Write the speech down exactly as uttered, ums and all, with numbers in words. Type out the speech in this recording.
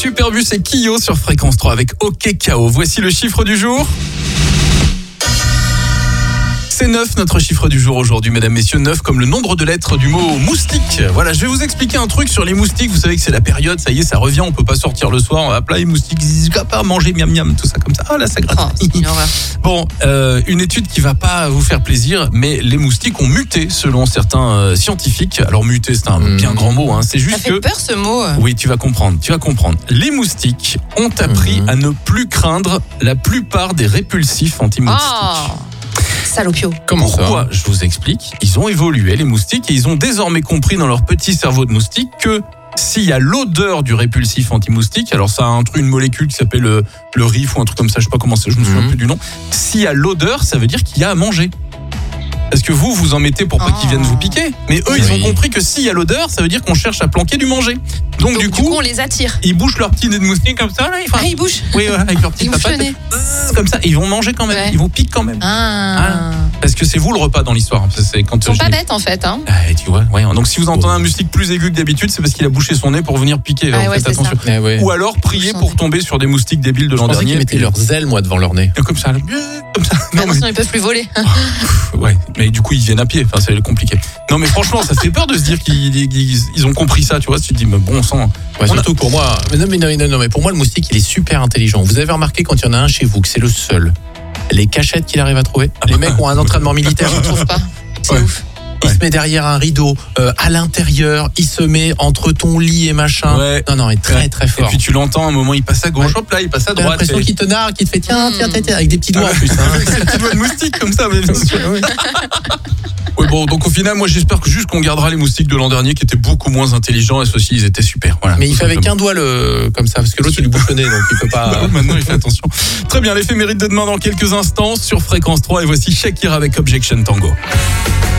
Superbus et Kyo sur Fréquence trois avec OK K O. Voici le chiffre du jour. C'est neuf, notre chiffre du jour aujourd'hui, mesdames, messieurs, neuf comme le nombre de lettres du mot moustique. Voilà, je vais vous expliquer un truc sur les moustiques. Vous savez que c'est la période, ça y est, ça revient, on peut pas sortir le soir, hop là, les moustiques, pas manger, miam miam, tout ça comme ça. Ah là, ça gratte. Oh, c'est une horreur. Bon, euh, une étude qui va pas vous faire plaisir, mais les moustiques ont muté selon certains euh, scientifiques. Alors muté, c'est un mmh. bien grand mot, hein. C'est juste ça fait que... peur ce mot. Oui, tu vas comprendre, tu vas comprendre. Les moustiques ont appris mmh. à ne plus craindre la plupart des répulsifs anti-moustiques. Oh. Salopio. Comment Pourquoi ça Je vous explique. Ils ont évolué, les moustiques, et ils ont désormais compris dans leur petit cerveau de moustique que s'il y a l'odeur du répulsif anti-moustique, alors ça a un truc, une molécule qui s'appelle le, le R I F ou un truc comme ça, je sais pas comment c'est, je me souviens mmh. plus du nom. S'il y a l'odeur, ça veut dire qu'il y a à manger. Parce que vous, vous en mettez pour pas oh. qu'ils viennent vous piquer. Mais eux, ils oui. ont compris que s'il y a l'odeur, ça veut dire qu'on cherche à planquer du manger. Donc, Donc du, coup, du coup, on les attire. Ils bouchent leur petit nez de moustique comme ça. Là, ils, ah, ils bouchent Oui, ouais, avec leur petit papatte. Comme ça, et ils vont manger quand même. Ouais. Ils vous piquent quand même. Ah. Ah. Parce que c'est vous le repas dans l'histoire. C'est quand ils sont je pas dis... bêtes en fait. Hein. Ah, tu vois, ouais. Donc si vous entendez un moustique plus aigu que d'habitude, c'est parce qu'il a bouché son nez pour venir piquer. Ah, ouais, faites attention. Ah, ouais. Ou alors prier pour tomber sur des moustiques débiles de l'an dernier. Ils mettaient leurs ailes, moi, devant leur nez. Comme ça, comme ça. Non, mais sinon, ils peuvent plus voler. Ouais, mais du coup, ils viennent à pied. Enfin, c'est compliqué. Non, mais franchement, ça fait peur de se dire qu'ils ils, ils ont compris ça, tu vois. Tu te dis, mais bon sang. Ouais, surtout a... pour moi. Mais non, mais non, non, non, mais pour moi, le moustique, il est super intelligent. Vous avez remarqué quand il y en a un chez vous, que c'est le seul, les cachettes qu'il arrive à trouver. Ah, les mecs ont un entraînement militaire. Je ne trouve pas. C'est ouais. ouf. Il ouais. se met derrière un rideau, euh, à l'intérieur, il se met entre ton lit et machin. Ouais. Non, non, il est très, très fort. Et puis tu l'entends, à un moment, il passe à gauche, ouais. hop là, il passe à droite. T'as l'impression et... qu'il te nargue, qu'il te fait tiens, tiens, tiens, tiens, avec des petits doigts ah, en plus. Hein. Avec ses petits doigts de moustique comme ça, mais bien sûr. Ouais. Ouais, bon, donc au final, moi j'espère que juste qu'on gardera les moustiques de l'an dernier qui étaient beaucoup moins intelligents et ceux-ci, ils étaient super. Voilà, mais il fait avec un doigt le... comme ça, parce que l'autre il lui bouche le nez, donc il peut pas. Bah, maintenant il fait attention. Très bien, l'éphéméride de demain dans quelques instants sur Fréquence trois et voici Shakira avec Objection Tango.